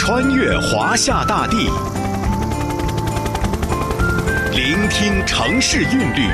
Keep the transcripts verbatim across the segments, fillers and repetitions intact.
穿越华夏大地，聆听城市韵律，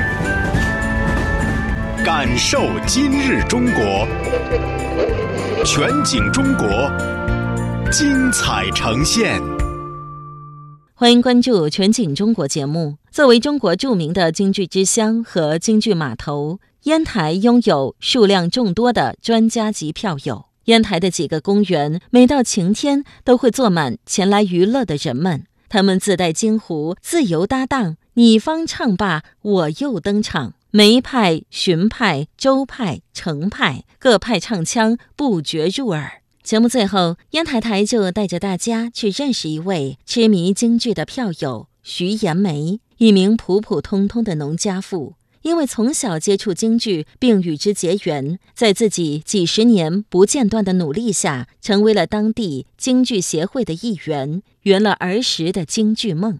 感受今日中国。全景中国，精彩呈现。 欢迎关注全景中国节目。作为中国著名的京剧之乡和京剧码头，烟台拥有数量众多的专家级票友。烟台的几个公园，每到晴天都会坐满前来娱乐的人们。他们自带京胡，自由搭档，你方唱罢我又登场。梅派、荀派、周派、程派，各派唱腔不绝入耳。节目最后，烟台台就带着大家去认识一位痴迷京剧的票友徐延梅，一名普普通通的农家妇。因为从小接触京剧并与之结缘，在自己几十年不间断的努力下，成为了当地京剧协会的一员，圆了儿时的京剧梦。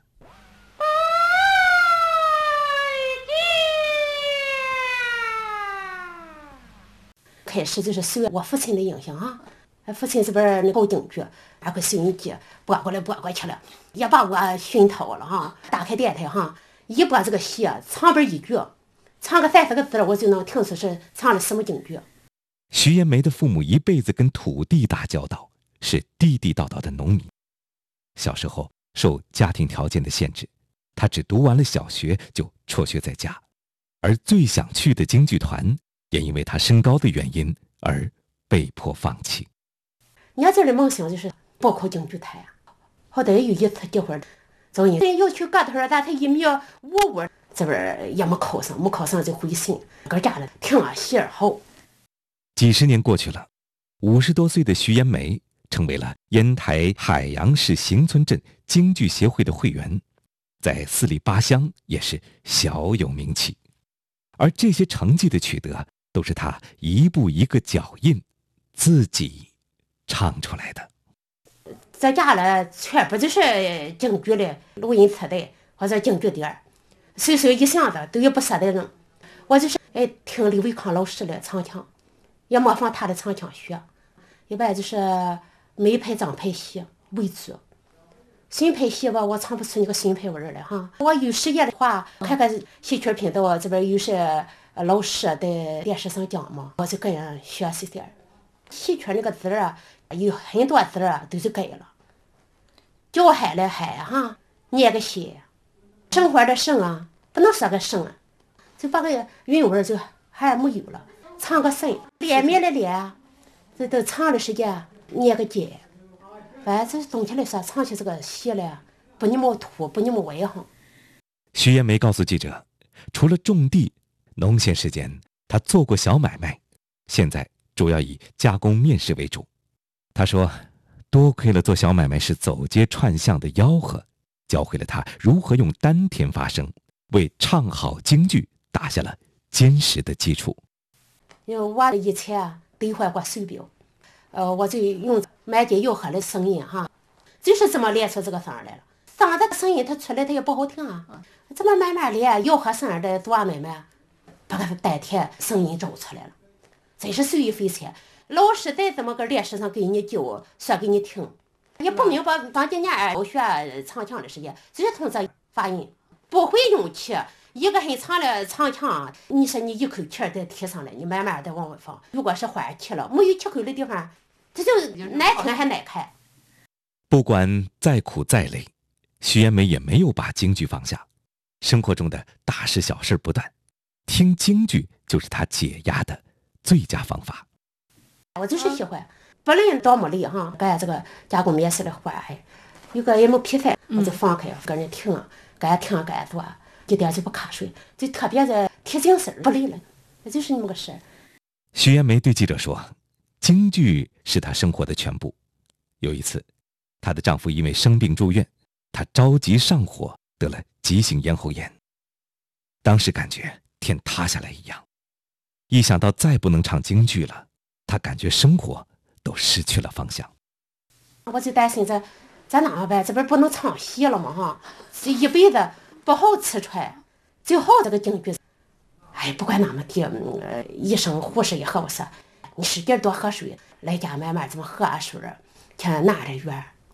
开始就是受我父亲的影响啊，父亲这边搞京剧，拿个收音机播过来播过去了，也把我熏陶了哈。打开电台哈，一播这个戏，唱边一句，唱个三四个字，我就能听出是唱的什么京剧。 徐延梅的父母一辈子跟土地打交道，是地地道道的农民。小时候受家庭条件的限制，他只读完了小学就辍学在家，而最想去的京剧团也因为他身高的原因而被迫放弃。 年轻的梦想就是报考京剧团，好歹有一次机会，终于要去个头，但他一米五五，这边也没考上，没考上就回省，搁家里听了戏儿好。 几十年过去了，五十多岁的徐延梅成为了烟台海洋市行村镇京剧协会的会员，在四里八乡也是小有名气。而这些成绩的取得，都是他一步一个脚印，自己唱出来的。 在家里全部就是京剧的录音磁带或者京剧碟，随手一箱子都有不舍得扔。我就是哎听李维康老师的唱腔，也模仿他的唱腔学，一般就是梅派张派戏为主。新派戏吧，我唱不出那个新派味儿来哈。我有时间的话，看看戏曲频道这边有些老师在电视上讲嘛，我就跟人学习点。戏曲那个字啊，有很多字啊都是改了，叫海来海哈，念个西，生活的生啊，不能说个生啊，就把个韵味就还没有了。唱个生，脸面的脸，这都唱的时间念个节。反正总体来说，唱起这个戏来不那么土，不那么外行。 徐延梅告诉记者，除了种地，农闲时间他做过小买卖，现在主要以加工面食为主。他说，多亏了做小买卖时走街串巷的吆喝，教会了他如何用丹田发声，为唱好京剧打下了坚实的基础。 因为我以前兑换过手表，呃，我就用满街吆喝的声音哈，就是这么练出这个声来了。嗓子声音它出来它也不好听啊，这么慢慢练吆喝声的做买卖，把个丹田声音找出来了，真是受益匪浅。老师在这么个练习上给你教，说给你听，也不明白当今年我学唱腔的时间，就是从这发音，不会用气。一个很长的唱腔，你说你一口气再提上来，你慢慢的往外放。如果是换气了，没有气口的地方，这就难听还难看。 不管再苦再累，徐延梅也没有把京剧放下。生活中的大事小事不断，听京剧就是她解压的最佳方法。 我就是喜欢，不论多么累哈，干这个加工面食的活，哎，有个也没皮菜，我就放开，跟人听，干听干做。一点就不瞌睡，就特别的提精神，不累了，那就是那么个事。 徐延梅对记者说，京剧是她生活的全部。有一次，她的丈夫因为生病住院，她着急上火，得了急性咽喉炎。当时感觉天塌下来一样，一想到再不能唱京剧了，她感觉生活都失去了方向。 我就担心这咱哪么办？这边不能唱戏了嘛哈，这一辈子不好吃穿，最好这个京剧。哎，不管哪么地，呃，医生护士也和我说，你使劲多喝水，来家慢慢这么喝水，天哪的远，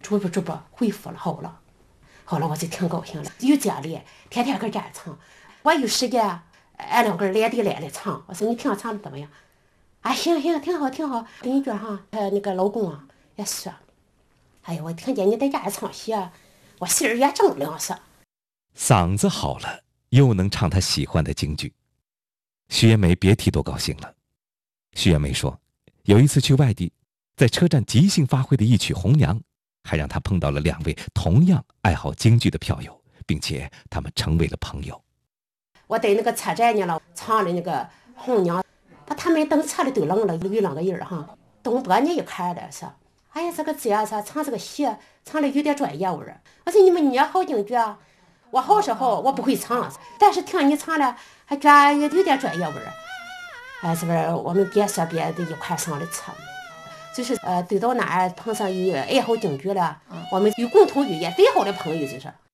逐步逐步恢复了，好了。好了，我就挺高兴了，有奖励，天天搁这唱。我有时间，俺两个人连地连的唱。我说你听唱的怎么样？啊，行行，挺好挺好。邻居哈，他那个老公啊也说，哎呀，我听见你在家唱戏啊，我心儿也正凉是。 嗓子好了，又能唱她喜欢的京剧。徐延梅别提多高兴了。徐延梅说，有一次去外地，在车站即兴发挥的一曲《红娘》，还让她碰到了两位同样爱好京剧的票友，并且他们成为了朋友。 我在那个车站呢了，唱的那个《红娘》，他们等车里都愣了，有两个人哈，东北人一看的说，哎呀，这个姐啊，唱这个戏唱的有点专业味儿。我说你们你也好京剧啊，我好是好，我不会唱，但是听你唱了，还觉得有有点专业味儿。哎，是不是？我们别说别的，一块上的车，就是呃，走到哪儿碰上有爱好京剧了，我们有共同语言，最好的朋友就是。